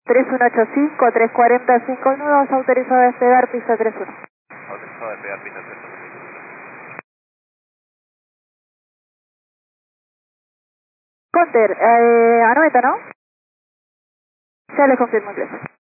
3185, 345 nudos, autorizado a despegar, pista 31. Autorizado a despegar, pista 31. Conter, a 90, ¿no? Ya les confirmo, inglés.